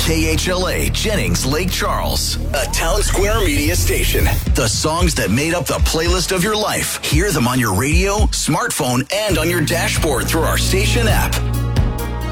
KHLA Jennings Lake Charles, a Town Square Media station. The songs that made up the playlist of your life. Hear them on your radio, smartphone, and on your dashboard through our station app.